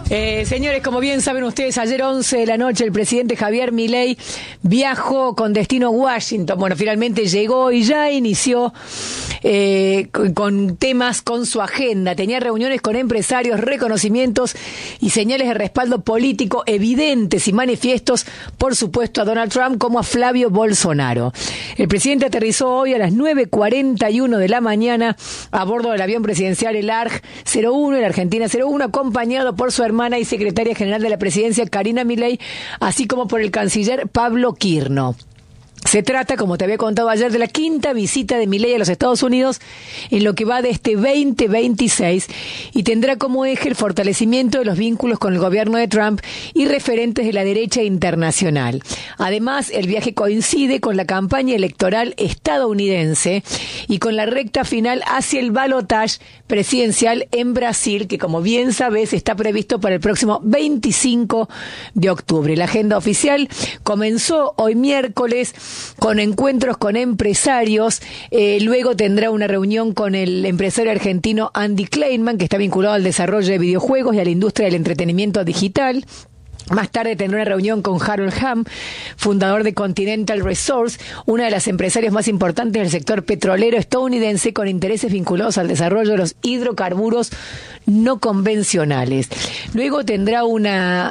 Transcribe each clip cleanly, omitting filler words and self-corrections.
Señores, como bien saben ustedes, ayer 11 de la noche el presidente Javier Milei viajó con destino a Washington. Bueno, finalmente llegó y ya inició con temas, con su agenda. Tenía reuniones con empresarios, reconocimientos y señales de respaldo político evidentes y manifiestos, por supuesto, a Donald Trump como a Flavio Bolsonaro. El presidente aterrizó hoy a las 9:41 de la mañana a bordo del avión presidencial el ARJ 01, el Argentina 01, acompañado por su hermana y secretaria general de la presidencia, Karina Milei, así como por el canciller Pablo Quirno. Se trata, como te había contado ayer, de la quinta visita de Milei a los Estados Unidos en lo que va de este 2026 y tendrá como eje el fortalecimiento de los vínculos con el gobierno de Trump y referentes de la derecha internacional. Además, el viaje coincide con la campaña electoral estadounidense y con la recta final hacia el balotaje presidencial en Brasil, que como bien sabes está previsto para el próximo 25 de octubre. La agenda oficial comenzó hoy miércoles con encuentros con empresarios, luego tendrá una reunión con el empresario argentino Andy Kleinman, que está vinculado al desarrollo de videojuegos y a la industria del entretenimiento digital. Más tarde tendrá una reunión con Harold Hamm, fundador de Continental Resources, una de las empresarias más importantes del sector petrolero estadounidense con intereses vinculados al desarrollo de los hidrocarburos no convencionales. Luego tendrá una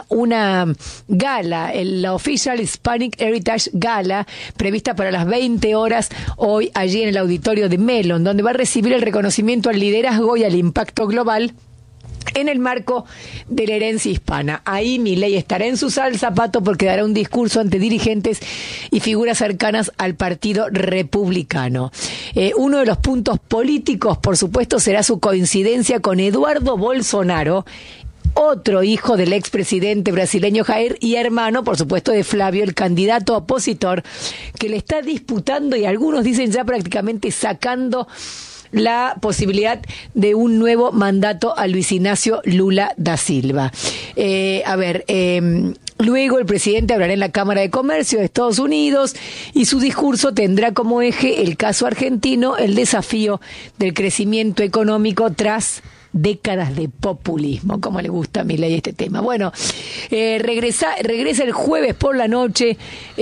gala, la Official Hispanic Heritage Gala, prevista para las 20 horas hoy allí en el auditorio de Mellon, donde va a recibir el reconocimiento al liderazgo y al impacto global en el marco de la herencia hispana. Ahí Milei estará en su zapato porque dará un discurso ante dirigentes y figuras cercanas al Partido Republicano. Uno de los puntos políticos, por supuesto, será su coincidencia con Eduardo Bolsonaro, otro hijo del expresidente brasileño Jair y hermano, por supuesto, de Flavio, el candidato opositor, que le está disputando y algunos dicen ya prácticamente sacando la posibilidad de un nuevo mandato a Luis Ignacio Lula da Silva. Luego el presidente hablará en la Cámara de Comercio de Estados Unidos y su discurso tendrá como eje el caso argentino, el desafío del crecimiento económico tras décadas de populismo, como le gusta a Milei este tema. Bueno, regresa el jueves por la noche,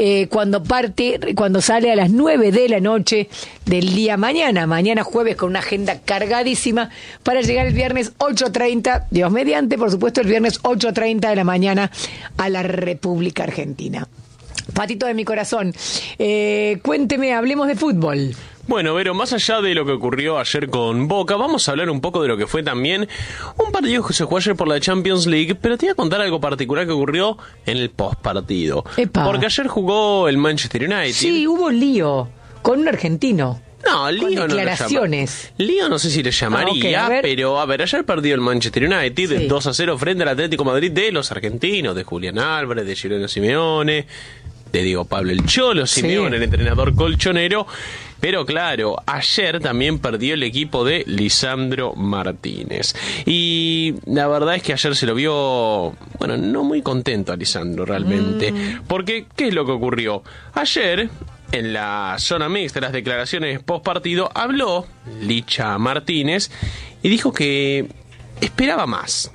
cuando sale a las 9 de la noche del día mañana jueves, con una agenda cargadísima para llegar el viernes 8:30, Dios mediante, por supuesto, el viernes 8:30 de la mañana a la República Argentina. Patito de mi corazón, cuénteme, hablemos de fútbol. Bueno, Vero, más allá de lo que ocurrió ayer con Boca, vamos a hablar un poco de lo que fue también un partido que se jugó ayer por la Champions League, pero te voy a contar algo particular que ocurrió en el postpartido. Porque ayer jugó el Manchester United. Sí, hubo lío con un argentino. No, lío con declaraciones. Lío no sé si le llamaría, pero ayer perdió el Manchester United 2-0 frente al Atlético Madrid de los argentinos, de Julián Álvarez, de Giorgio Simeone, de Diego Pablo el Cholo Simeone, el entrenador colchonero. Pero claro, ayer también perdió el equipo de Lisandro Martínez. Y la verdad es que ayer se lo vio, bueno, no muy contento a Lisandro realmente. Porque, ¿qué es lo que ocurrió? Ayer, en la zona mixta de las declaraciones post partido, habló Licha Martínez y dijo que esperaba más.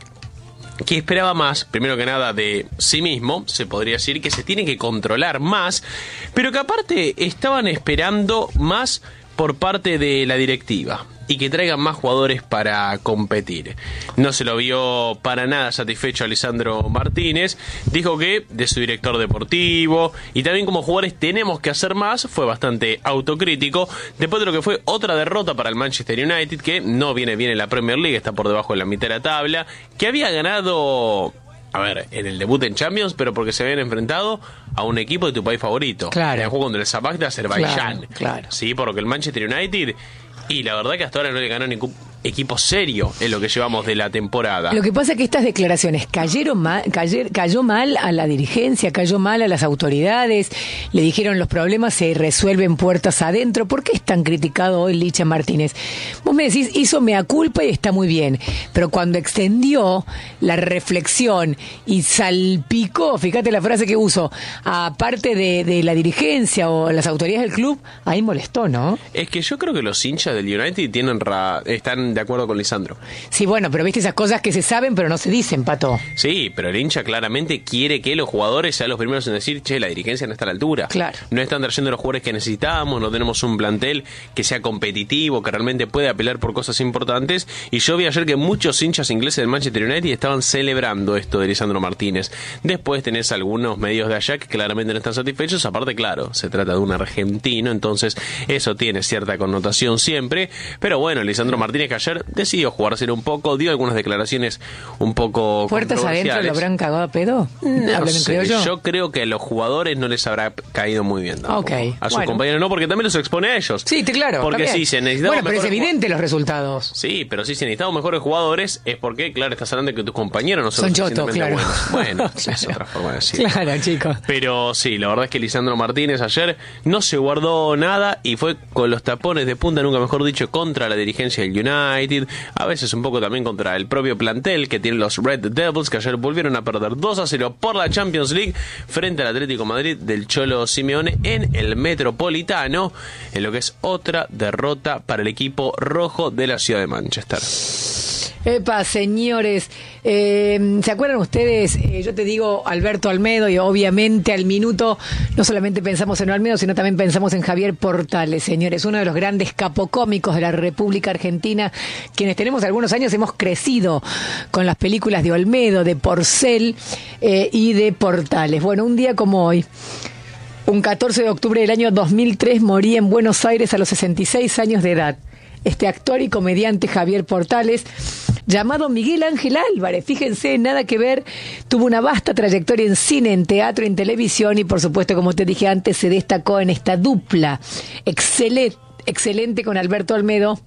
Primero que nada, de sí mismo, se podría decir que se tiene que controlar más, pero que aparte estaban esperando más por parte de la directiva y que traigan más jugadores para competir. No se lo vio para nada satisfecho a Lisandro Martínez. Dijo que de su director deportivo y también como jugadores tenemos que hacer más. Fue bastante autocrítico después de lo que fue otra derrota para el Manchester United, que no viene bien en la Premier League, está por debajo de la mitad de la tabla, que había ganado, en el debut en Champions, pero porque se habían enfrentado a un equipo de tu país favorito. Claro. El juego contra el Sabak de Azerbaiyán. Claro. Sí, porque el Manchester United, y la verdad que hasta ahora no le ganó ningún equipo serio en lo que llevamos de la temporada. Lo que pasa es que estas declaraciones cayó mal a la dirigencia, cayó mal a las autoridades, le dijeron los problemas se resuelven puertas adentro. ¿Por qué es tan criticado hoy Licha Martínez? Vos me decís, hizo mea culpa y está muy bien, pero cuando extendió la reflexión y salpicó, fíjate la frase que uso, aparte de la dirigencia o las autoridades del club, ahí molestó, ¿no? Es que yo creo que los hinchas del United están están de acuerdo con Lisandro. Sí, bueno, pero viste esas cosas que se saben pero no se dicen, Pato. Sí, pero el hincha claramente quiere que los jugadores sean los primeros en decir, che, la dirigencia no está a la altura. Claro. No están trayendo los jugadores que necesitamos, no tenemos un plantel que sea competitivo, que realmente pueda pelear por cosas importantes. Y yo vi ayer que muchos hinchas ingleses del Manchester United estaban celebrando esto de Lisandro Martínez. Después tenés algunos medios de allá que claramente no están satisfechos. Aparte, claro, se trata de un argentino, entonces eso tiene cierta connotación siempre. Pero bueno, Lisandro Martínez, que ayer decidió jugárselo un poco, dio algunas declaraciones un poco ¿puertas adentro lo habrán cagado a pedo? No sé, yo creo que a los jugadores no les habrá caído muy bien tampoco. Okay, a sus compañeros no, porque también los expone a ellos. Sí, claro. Porque también. sí, se necesitaba. Bueno, pero es evidente los resultados. Sí, pero sí, se necesitamos mejores jugadores, es porque, claro, estás hablando de que tus compañeros no son chotos, claro. buenos. Bueno, claro. Es otra forma de decirlo. Claro, chicos. Pero sí, la verdad es que Lisandro Martínez ayer no se guardó nada y fue con los tapones de punta, nunca mejor dicho, contra la dirigencia del United, a veces un poco también contra el propio plantel que tienen los Red Devils, que ayer volvieron a perder 2-0 por la Champions League frente al Atlético Madrid del Cholo Simeone en el Metropolitano, en lo que es otra derrota para el equipo rojo de la ciudad de Manchester. Epa, señores, ¿se acuerdan ustedes? Yo te digo Alberto Almedo y obviamente al minuto no solamente pensamos en Almedo, sino también pensamos en Javier Portales, señores, uno de los grandes capocómicos de la República Argentina, quienes tenemos algunos años hemos crecido con las películas de Olmedo, de Porcel y de Portales. Bueno, un día como hoy, un 14 de octubre del año 2003, moría en Buenos Aires a los 66 años de edad este actor y comediante Javier Portales, llamado Miguel Ángel Álvarez. Fíjense, nada que ver, tuvo una vasta trayectoria en cine, en teatro, en televisión y por supuesto, como te dije antes, se destacó en esta dupla excelente con Alberto Almedo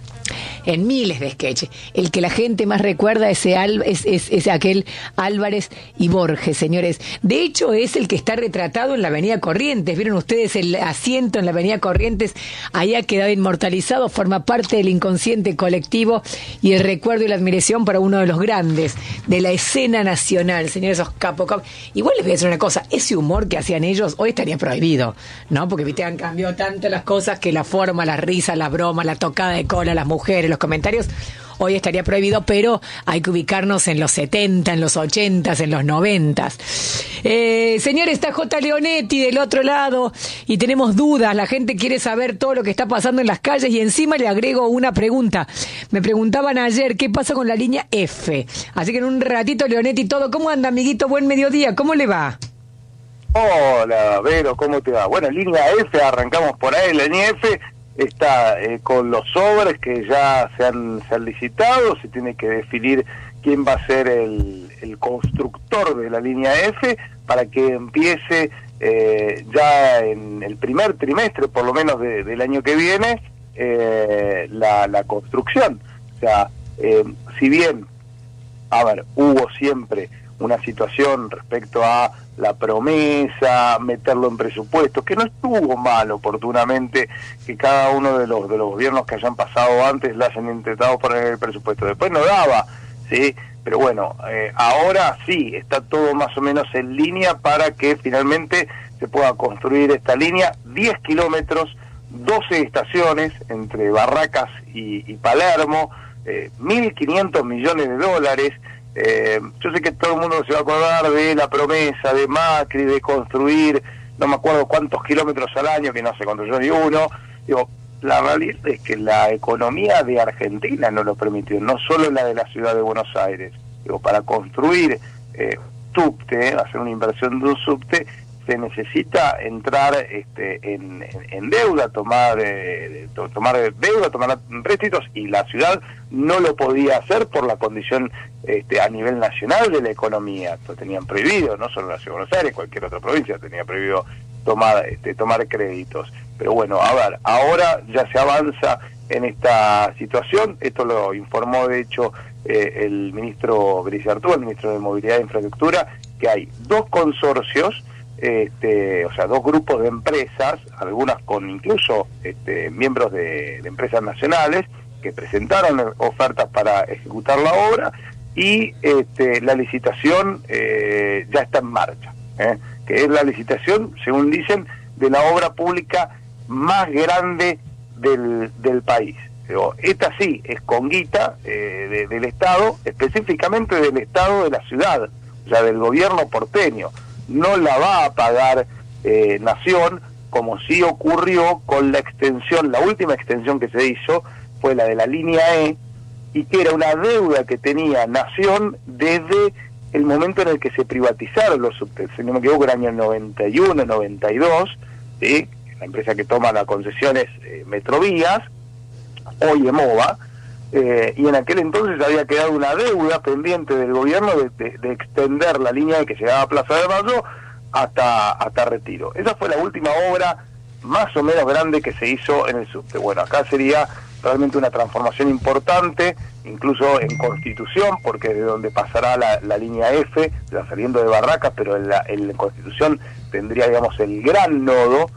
en miles de sketches. El que la gente más recuerda es aquel Álvarez y Borges, señores. De hecho, es el que está retratado en la Avenida Corrientes. ¿Vieron ustedes el asiento en la Avenida Corrientes? Ahí ha quedado inmortalizado, forma parte del inconsciente colectivo y el recuerdo y la admiración para uno de los grandes de la escena nacional, señores, esos capos. Igual les voy a decir una cosa, ese humor que hacían ellos hoy estaría prohibido, ¿no? Porque, viste, han cambiado tanto las cosas que la forma, la risa, la broma, la tocada de cola, las mujeres, los comentarios, hoy estaría prohibido, pero hay que ubicarnos en los 70, en los 80, en los 90. Señor, está J. Leonetti del otro lado y tenemos dudas, la gente quiere saber todo lo que está pasando en las calles y encima le agrego una pregunta. Me preguntaban ayer qué pasa con la línea F, así que en un ratito, Leonetti, todo. ¿Cómo anda, amiguito? Buen mediodía, ¿cómo le va? Hola, Vero, ¿cómo te va? Bueno, línea F, arrancamos por ahí, la línea F está con los sobres que ya se han licitado, se tiene que definir quién va a ser el constructor de la línea F para que empiece ya en el primer trimestre, por lo menos del año que viene, la construcción. O sea, si bien, a ver, hubo siempre una situación respecto a la promesa, meterlo en presupuesto, que no estuvo mal oportunamente que cada uno de los gobiernos que hayan pasado antes la hayan intentado poner en el presupuesto. Después no daba, ¿sí? Pero bueno, ahora sí, está todo más o menos en línea para que finalmente se pueda construir esta línea, 10 kilómetros, 12 estaciones entre Barracas y Palermo, 1.500 millones de dólares. Yo sé que todo el mundo se va a acordar de la promesa de Macri de construir, no me acuerdo cuántos kilómetros al año, que no se construyó ni uno. Digo, la realidad es que la economía de Argentina no lo permitió, no solo la de la ciudad de Buenos Aires. Digo, para construir subte, hacer una inversión de un subte, se necesita entrar en deuda, tomar deuda, tomar préstitos, y la ciudad no lo podía hacer por la condición a nivel nacional de la economía. Lo tenían prohibido, no solo la ciudad de Buenos Aires, cualquier otra provincia tenía prohibido tomar créditos. Pero bueno, a ver, ahora ya se avanza en esta situación. Esto lo informó de hecho el ministro Grisartúa, el ministro de Movilidad e Infraestructura, que hay dos consorcios, o sea, dos grupos de empresas, algunas con incluso miembros de empresas nacionales, que presentaron ofertas para ejecutar la obra, y la licitación ya está en marcha, que es la licitación, según dicen, de la obra pública más grande del país. Esta sí es con guita del Estado, específicamente del Estado de la ciudad, o sea, del gobierno porteño. No la va a pagar Nación, como sí ocurrió con la extensión, la última extensión que se hizo fue la de la línea E, y que era una deuda que tenía Nación desde el momento en el que se privatizaron los subtes. Si no me equivoco, era el año 91, 92, ¿sí? La empresa que toma las concesiones Metrovías, hoy EMOVA, y en aquel entonces había quedado una deuda pendiente del gobierno de extender la línea que llegaba a Plaza de Mayo hasta Retiro. Esa fue la última obra más o menos grande que se hizo en el subte. Bueno, acá sería realmente una transformación importante, incluso en Constitución, porque es de donde pasará la línea F, saliendo de Barracas, pero en la Constitución tendría, digamos, el gran nodo,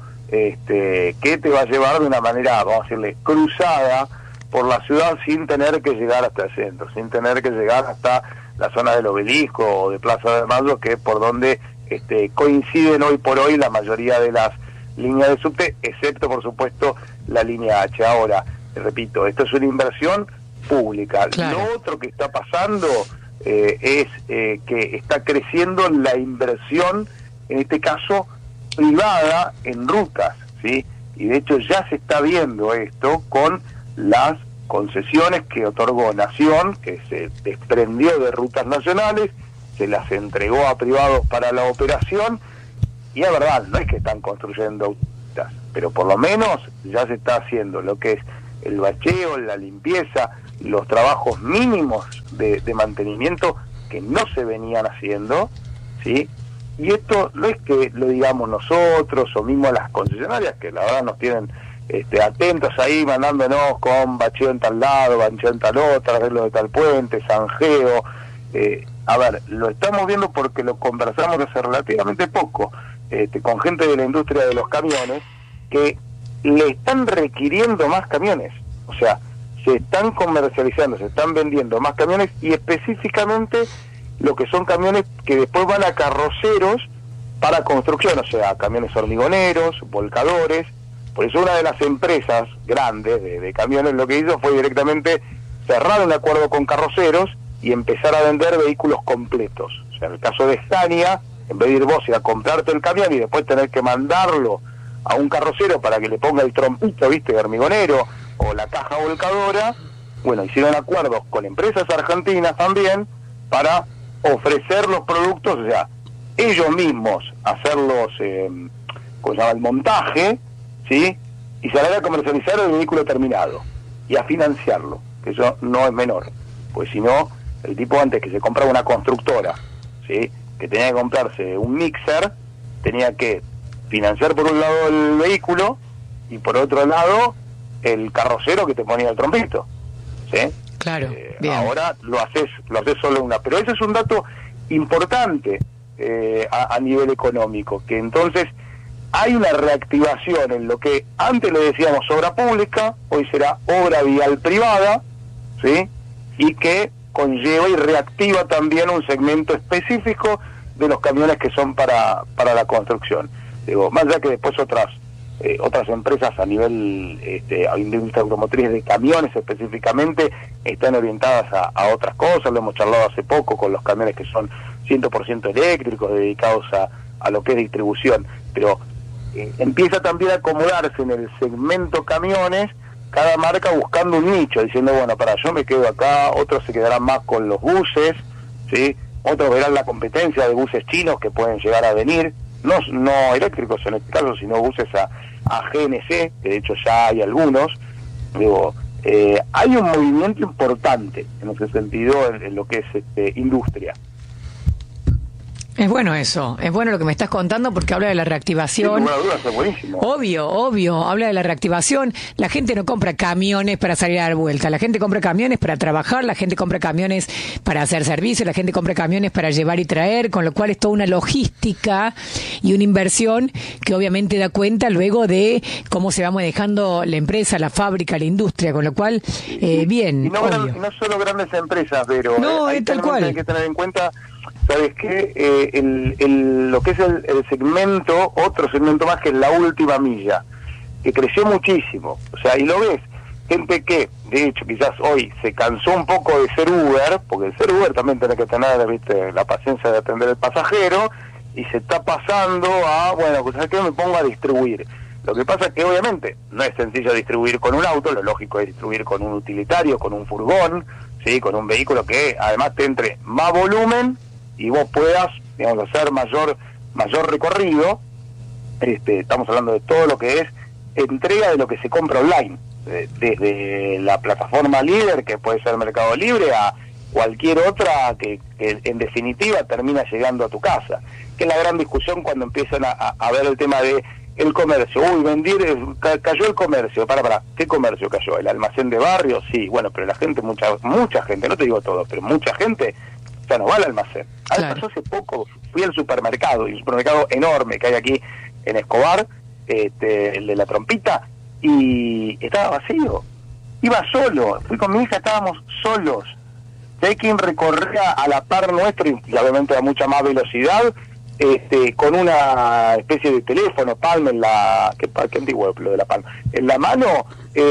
que te va a llevar de una manera, vamos a decirle, cruzada por la ciudad sin tener que llegar hasta el centro, sin tener que llegar hasta la zona del Obelisco o de Plaza de Mayo, que es por donde coinciden hoy por hoy la mayoría de las líneas de subte, excepto por supuesto la línea H. Ahora, repito, esto es una inversión pública. Claro. Lo otro que está pasando es que está creciendo la inversión, en este caso privada, en rutas, ¿sí? Y de hecho ya se está viendo esto con las concesiones que otorgó Nación, que se desprendió de rutas nacionales, se las entregó a privados para la operación, y la verdad, no es que están construyendo autopistas, pero por lo menos ya se está haciendo lo que es el bacheo, la limpieza, los trabajos mínimos de mantenimiento que no se venían haciendo, ¿sí? Y esto no es que lo digamos nosotros o mismo las concesionarias, que la verdad nos tienen atentos ahí, mandándonos con bacheo en tal lado, bacheo en tal otro, arreglo de tal puente, zanjeo. A ver, lo estamos viendo porque lo conversamos hace relativamente poco con gente de la industria de los camiones, que le están requiriendo más camiones. O sea, se están comercializando, se están vendiendo más camiones, y específicamente lo que son camiones que después van a carroceros para construcción, o sea, camiones hormigoneros, volcadores. Por eso una de las empresas grandes de camiones lo que hizo fue directamente cerrar un acuerdo con carroceros y empezar a vender vehículos completos. O sea, en el caso de Scania, en vez de ir vos y a comprarte el camión y después tener que mandarlo a un carrocero para que le ponga el trompito, ¿viste?, de hormigonero, o la caja volcadora, bueno, hicieron acuerdos con empresas argentinas también para ofrecer los productos, o sea, ellos mismos hacerlos, ¿cómo se llama?, el montaje, ¿sí?, y salir a comercializar el vehículo terminado y a financiarlo, que eso no es menor, pues si no, el tipo antes que se compraba una constructora, ¿sí?, que tenía que comprarse un mixer, tenía que financiar por un lado el vehículo y por otro lado el carrocero que te ponía el trompito, ¿sí? Claro. Ahora lo haces solo una, pero ese es un dato importante a nivel económico, que entonces hay una reactivación en lo que antes le decíamos obra pública, hoy será obra vial privada, ¿sí?, y que conlleva y reactiva también un segmento específico de los camiones que son para la construcción. Digo, más allá que después otras empresas a nivel industria automotriz de camiones específicamente están orientadas a otras cosas. Lo hemos charlado hace poco con los camiones que son 100% eléctricos, dedicados a lo que es distribución, pero empieza también a acomodarse en el segmento camiones, cada marca buscando un nicho, diciendo, bueno, yo me quedo acá, otros se quedarán más con los buses, ¿sí?, otros verán la competencia de buses chinos que pueden llegar a venir, no eléctricos en este caso, sino buses a GNC, que de hecho ya hay algunos. Digo, hay un movimiento importante en ese sentido en lo que es industria. Es bueno eso, es bueno lo que me estás contando porque habla de la reactivación. Sin duda, es buenísimo. Obvio, habla de la reactivación. La gente no compra camiones para salir a dar vuelta, la gente compra camiones para trabajar, la gente compra camiones para hacer servicio, la gente compra camiones para llevar y traer, con lo cual es toda una logística y una inversión que obviamente da cuenta luego de cómo se va manejando la empresa, la fábrica, la industria, con lo cual, bien. Y no solo grandes empresas, pero hay tal cual. Hay que tener en cuenta, ¿sabes qué? Lo que es el segmento, otro segmento más, que es la última milla, que creció muchísimo. O sea, y lo ves gente que, de hecho, quizás hoy se cansó un poco de ser Uber, porque el ser Uber también tiene que tener, ¿viste?, la paciencia de atender al pasajero, y se está pasando a, bueno, pues ¿sabes qué? Me pongo a distribuir. Lo que pasa es que obviamente no es sencillo distribuir con un auto, lo lógico es distribuir con un utilitario, con un furgón, ¿sí?, con un vehículo que además te entre más volumen y vos puedas, digamos, hacer mayor recorrido. Estamos hablando de todo lo que es entrega de lo que se compra online, desde la plataforma líder, que puede ser Mercado Libre, a cualquier otra que en definitiva termina llegando a tu casa, que es la gran discusión cuando empiezan a ver el tema de el comercio. Uy, cayó el comercio. Para, ¿qué comercio cayó? ¿El almacén de barrio? Sí, bueno, pero la gente, mucha gente, no te digo todo, pero mucha gente ya no va al almacén. Claro. Pasó hace poco, fui al supermercado, y un supermercado enorme que hay aquí en Escobar, el de la Trompita, y estaba vacío. Iba solo, fui con mi hija, estábamos solos. Hay quien recorría a la par nuestro, y obviamente a mucha más velocidad, con una especie de teléfono Palm en la... ¿Qué antiguo lo de la Palm? En la mano,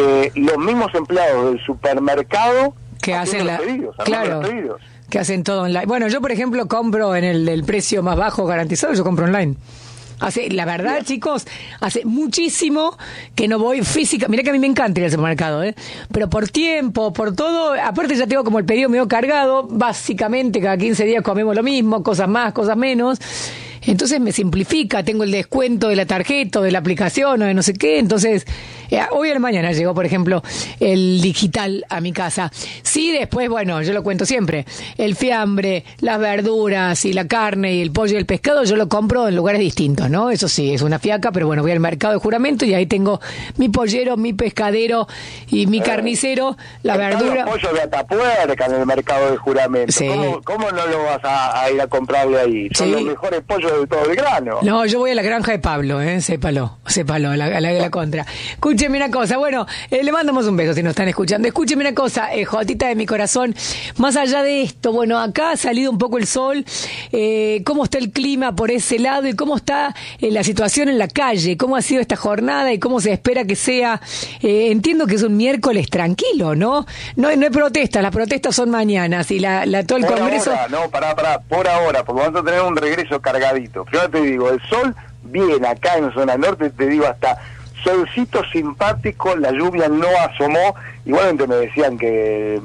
los mismos empleados del supermercado que hacen los pedidos, claro, los pedidos. Que hacen todo online. Bueno, yo por ejemplo compro en el precio más bajo garantizado, yo compro online. La verdad, chicos, hace muchísimo que no voy física. Mirá que a mí me encanta ir al supermercado, pero por tiempo, por todo, aparte ya tengo como el pedido medio cargado, básicamente cada 15 días comemos lo mismo, cosas más, cosas menos. Entonces me simplifica, tengo el descuento de la tarjeta o de la aplicación o de no sé qué. Entonces, hoy a la mañana llegó, por ejemplo, el digital a mi casa. Sí, después, bueno, yo lo cuento siempre, el fiambre, las verduras y la carne y el pollo y el pescado yo lo compro en lugares distintos, ¿no? Eso sí, es una fiaca, pero bueno, voy al mercado de Juramento y ahí tengo mi pollero, mi pescadero y mi carnicero, la verdura. Los pollos de Atapuerca en el mercado de Juramento. Sí. ¿Cómo no lo vas a ir a comprar de ahí? Son los mejores pollos de todo el grano. No, yo voy a la granja de Pablo, sépalo, a la contra. Escúcheme una cosa, bueno, le mandamos un beso si nos están escuchando. Escúcheme una cosa, Jotita de mi corazón, más allá de esto, bueno, acá ha salido un poco el sol, ¿cómo está el clima por ese lado y cómo está la situación en la calle? ¿Cómo ha sido esta jornada y cómo se espera que sea? Entiendo que es un miércoles tranquilo, ¿no? No hay protestas, las protestas son mañanas y todo el por Congreso... Ahora, no, por ahora, porque vamos a tener un regreso cargadito. Yo te digo, el sol viene acá en zona norte, te digo, hasta solcito simpático, la lluvia no asomó. Igualmente me decían que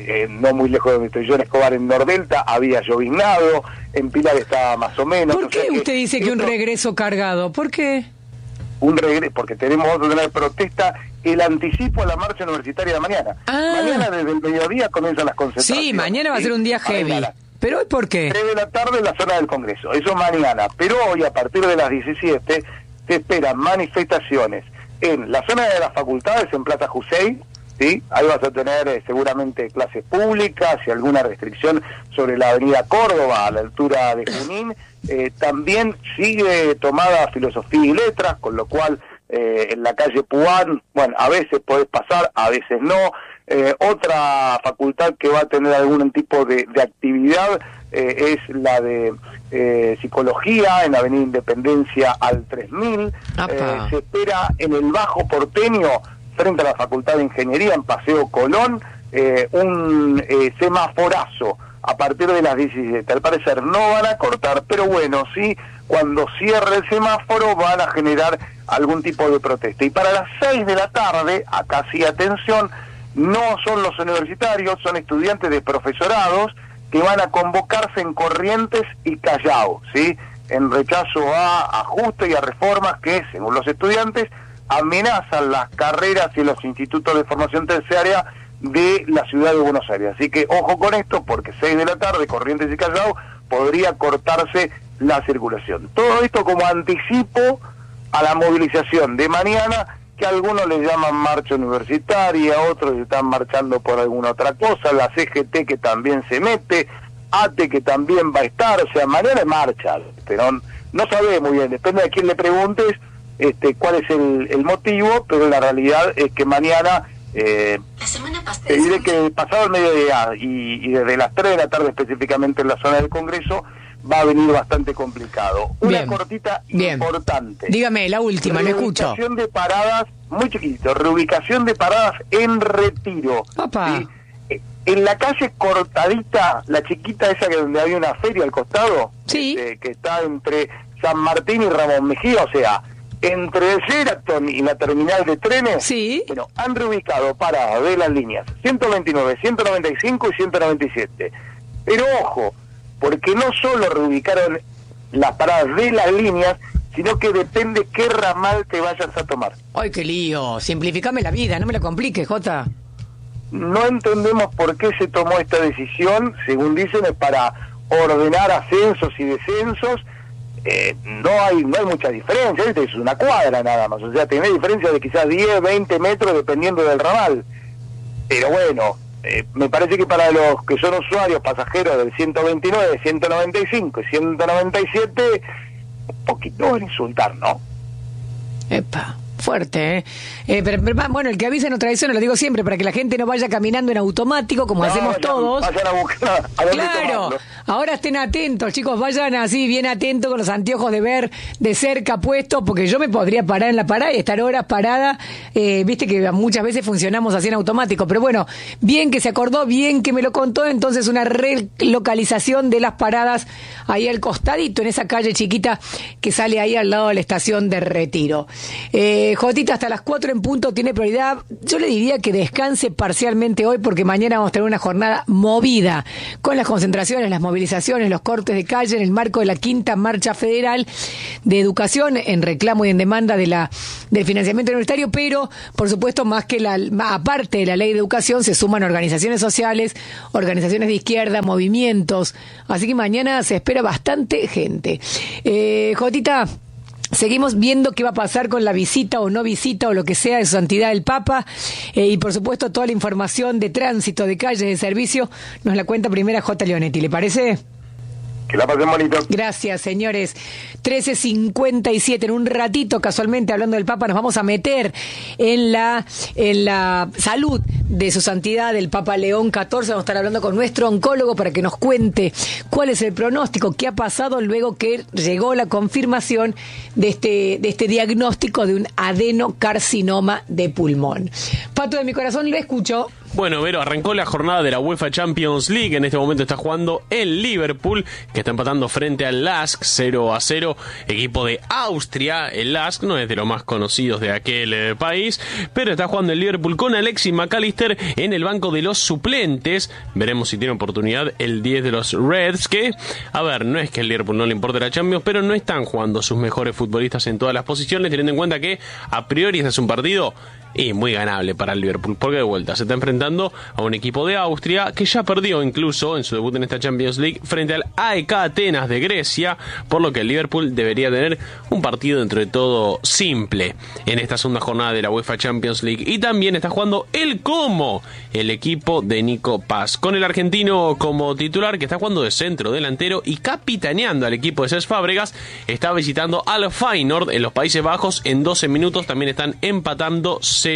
no muy lejos de donde estoy yo, en Escobar, en Nordelta, había lloviznado, en Pilar estaba más o menos. ¿Por qué usted dice que un regreso cargado? ¿Por qué? Un regreso, porque vamos a tener protesta, el anticipo a la marcha universitaria de mañana. Mañana desde el mediodía comienzan las concentraciones. Sí, mañana va a ser un día heavy. ¿Pero hoy por qué? 3 de la tarde en la zona del Congreso, eso mañana. Pero hoy, a partir de las 17, se esperan manifestaciones en la zona de las facultades, en Plaza Jussey, ¿sí? Ahí vas a tener seguramente clases públicas y alguna restricción sobre la avenida Córdoba, a la altura de Junín. También sigue tomada Filosofía y Letras, con lo cual en la calle Puan, bueno, a veces podés pasar, a veces no. Otra facultad que va a tener algún tipo de actividad es la de Psicología, en Avenida Independencia al 3000. Se espera en el Bajo Porteño, frente a la Facultad de Ingeniería, en Paseo Colón, un semaforazo a partir de las 17. Al parecer no van a cortar, pero bueno, sí, cuando cierre el semáforo van a generar algún tipo de protesta. Y para las 6 de la tarde, acá sí, atención, no son los universitarios, son estudiantes de profesorados que van a convocarse en Corrientes y Callao, ¿sí? En rechazo a ajustes y a reformas que, según los estudiantes, amenazan las carreras y los institutos de formación terciaria de la ciudad de Buenos Aires. Así que ojo con esto, porque 6 de la tarde, Corrientes y Callao, podría cortarse la circulación. Todo esto como anticipo a la movilización de mañana, que algunos le llaman marcha universitaria, otros están marchando por alguna otra cosa, la CGT que también se mete, ATE que también va a estar, o sea, mañana es marcha, pero no sabemos muy bien, depende de quién le preguntes cuál es el motivo, pero la realidad es que mañana, te diré que pasado el mediodía y desde las 3 de la tarde específicamente en la zona del Congreso, va a venir bastante complicado. Una Bien. cortita Bien. importante. Dígame, la última, lo escucho. Reubicación de paradas, muy chiquito, reubicación de paradas en Retiro. Papá. ¿Sí? En la calle Cortadita, la chiquita esa que donde había una feria al costado, Sí. que está entre San Martín y Ramón Mejía, o sea, entre Sheraton y la terminal de trenes. Sí. Bueno, han reubicado paradas de las líneas 129, 195 y 197. Pero ojo, porque no solo reubicaron las paradas de las líneas, sino que depende qué ramal te vayas a tomar. Ay, qué lío. Simplificame la vida, no me la compliques, Jota. No entendemos por qué se tomó esta decisión, según dicen es para ordenar ascensos y descensos. No hay mucha diferencia, ¿viste? Es una cuadra nada más, o sea, tiene diferencia de quizás 10, 20 metros dependiendo del ramal. Pero bueno, me parece que para los que son usuarios pasajeros del 129, 195 y 197, un poquito el insultar, ¿no? Epa. Fuerte, ¿eh? Pero, bueno, el que avisa no traiciona, lo digo siempre, para que la gente no vaya caminando en automático, como hacemos todos. Vayan a buscar a dónde Claro, tomarlo. ahora estén atentos, chicos, vayan así, bien atentos con los anteojos de ver de cerca puestos, porque yo me podría parar en la parada y estar horas parada, viste que muchas veces funcionamos así en automático, pero bueno, bien que se acordó, bien que me lo contó, entonces una relocalización de las paradas ahí al costadito, en esa calle chiquita que sale ahí al lado de la estación de Retiro. Jotita, hasta las 4 en punto tiene prioridad. Yo le diría que descanse parcialmente hoy porque mañana vamos a tener una jornada movida con las concentraciones, las movilizaciones, los cortes de calle en el marco de la 5ª Marcha Federal de Educación en reclamo y en demanda del financiamiento universitario, pero por supuesto más que aparte de la ley de educación se suman organizaciones sociales, organizaciones de izquierda, movimientos, así que mañana se espera bastante gente. Jotita, seguimos viendo qué va a pasar con la visita o no visita o lo que sea de su santidad el Papa, y por supuesto toda la información de tránsito, de calles, de servicio, nos la cuenta primera J. Leonetti, ¿le parece? Que la pasen bonito. Gracias, señores. 13:57, en un ratito, casualmente, hablando del Papa, nos vamos a meter en la salud de su santidad, el Papa León XIV. Vamos a estar hablando con nuestro oncólogo para que nos cuente cuál es el pronóstico, qué ha pasado luego que llegó la confirmación de este diagnóstico de un adenocarcinoma de pulmón. Pato de mi corazón, lo escucho. Bueno, Vero, arrancó la jornada de la UEFA Champions League. En este momento está jugando el Liverpool, que está empatando frente al LASK 0-0, equipo de Austria. El LASK no es de los más conocidos de aquel país, pero está jugando el Liverpool con Alexis McAllister en el banco de los suplentes. Veremos si tiene oportunidad el 10 de los Reds, que, a ver, no es que el Liverpool no le importe la Champions, pero no están jugando sus mejores futbolistas en todas las posiciones, teniendo en cuenta que a priori este es un partido y muy ganable para el Liverpool, porque de vuelta se está enfrentando a un equipo de Austria que ya perdió incluso en su debut en esta Champions League frente al AEK Atenas de Grecia, por lo que el Liverpool debería tener un partido dentro de todo simple en esta segunda jornada de la UEFA Champions League. Y también está jugando el Como, el equipo de Nico Paz, con el argentino como titular, que está jugando de centro delantero y capitaneando al equipo de Cesc Fábregas. Está visitando al Feyenoord en los Países Bajos. En 12 minutos también están empatando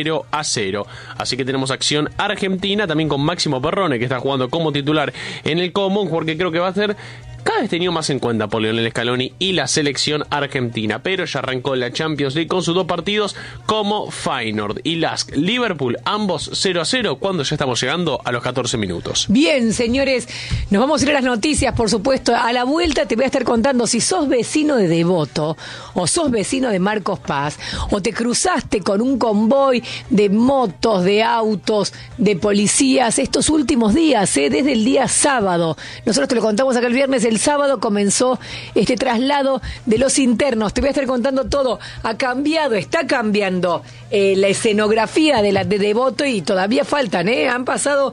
0-0. Así que tenemos acción argentina también con Máximo Perrone, que está jugando como titular en el Como, un jugador que creo que va a ser cada vez tenido más en cuenta por Lionel Scaloni y la selección argentina, pero ya arrancó la Champions League con sus dos partidos como Feyenoord y LASK Liverpool, ambos 0-0, cuando ya estamos llegando a los 14 minutos. Bien, señores, nos vamos a ir a las noticias, por supuesto. A la vuelta te voy a estar contando si sos vecino de Devoto o sos vecino de Marcos Paz o te cruzaste con un convoy de motos, de autos, de policías estos últimos días, desde el día sábado. Nosotros te lo contamos acá el viernes. El sábado comenzó este traslado de los internos. Te voy a estar contando todo. Ha cambiado, está cambiando la escenografía de Devoto y todavía faltan, han pasado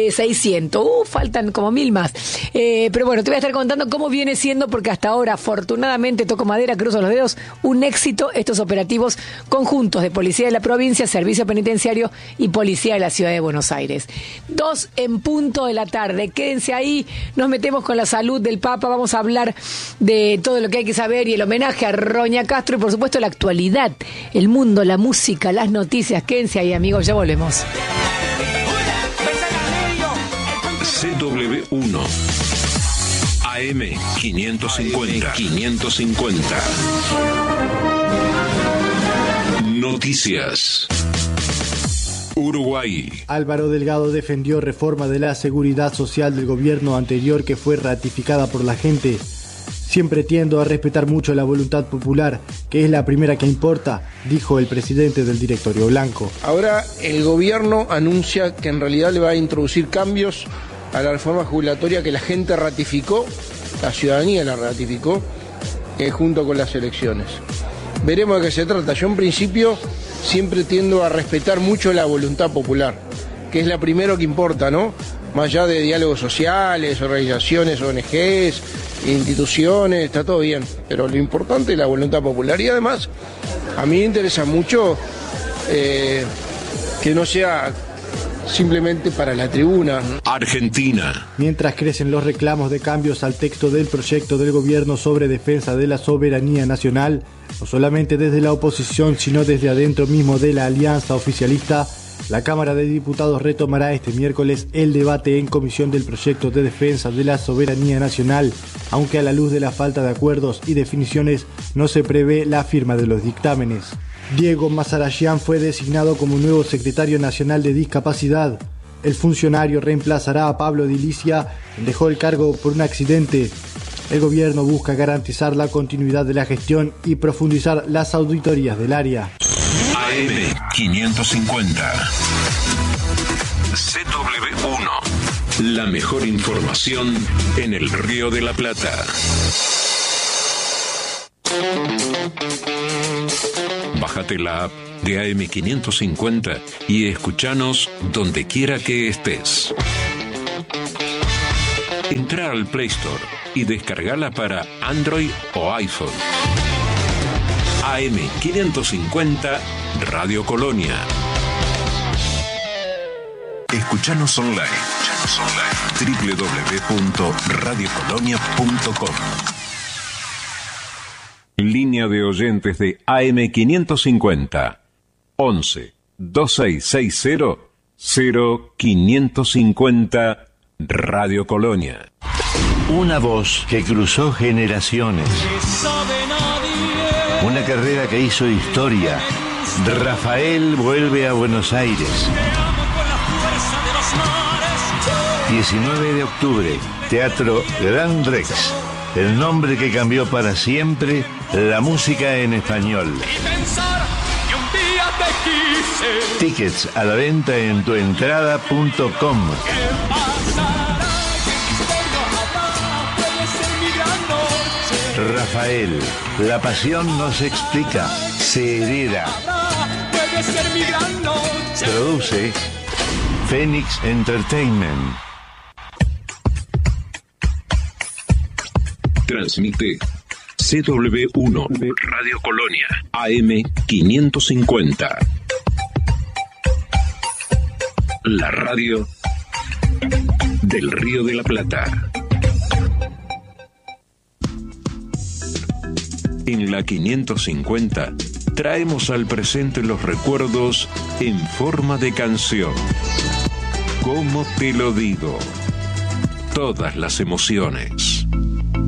600. Faltan como 1000 más. Pero bueno, te voy a estar contando cómo viene siendo, porque hasta ahora, afortunadamente, toco madera, cruzo los dedos, un éxito estos operativos conjuntos de Policía de la Provincia, Servicio Penitenciario y Policía de la Ciudad de Buenos Aires. 2 en punto de la tarde. Quédense ahí, nos metemos con la salud del Papa, vamos a hablar de todo lo que hay que saber y el homenaje a Roña Castro y por supuesto la actualidad, el mundo, la música, las noticias. Quédense ahí, amigos, ya volvemos. CW1 AM550. Noticias. Uruguay. Álvaro Delgado defendió reforma de la seguridad social del gobierno anterior que fue ratificada por la gente. Siempre tiendo a respetar mucho la voluntad popular, que es la primera que importa, dijo el presidente del directorio blanco. Ahora el gobierno anuncia que en realidad le va a introducir cambios a la reforma jubilatoria que la gente ratificó, la ciudadanía la ratificó, junto con las elecciones. Veremos de qué se trata. Yo en principio siempre tiendo a respetar mucho la voluntad popular, que es la primera que importa, ¿no? Más allá de diálogos sociales, organizaciones, ONGs, instituciones, está todo bien, pero lo importante es la voluntad popular. Y además, a mí me interesa mucho que no sea simplemente para la tribuna. Argentina. Mientras crecen los reclamos de cambios al texto del proyecto del gobierno sobre defensa de la soberanía nacional, no solamente desde la oposición, sino desde adentro mismo de la alianza oficialista, la Cámara de Diputados retomará este miércoles el debate en comisión del proyecto de defensa de la soberanía nacional, aunque a la luz de la falta de acuerdos y definiciones no se prevé la firma de los dictámenes. Diego Mazarayán fue designado como nuevo secretario nacional de discapacidad. El funcionario reemplazará a Pablo Dilicia, quien dejó el cargo por un accidente. El gobierno busca garantizar la continuidad de la gestión y profundizar las auditorías del área. AM550. CW1. La mejor información en el Río de la Plata. Bájate la app de AM550 y escuchanos donde quiera que estés. Entra al Play Store y descargala para Android o iPhone. AM550 Radio Colonia. Escuchanos online. www.radiocolonia.com. Línea de oyentes de AM550 11 2660 0550 Radio Colonia. Una voz que cruzó generaciones. Una carrera que hizo historia. Rafael vuelve a Buenos Aires. 19 de octubre, Teatro Gran Rex. El nombre que cambió para siempre la música en español. Tickets a la venta en tuentrada.com. Rafael, la pasión no se explica, se hereda. Produce Phoenix Entertainment. Transmite CW1 Radio Colonia AM550. La radio del Río de la Plata. En la 550 traemos al presente los recuerdos en forma de canción. ¿Cómo te lo digo? Todas las emociones.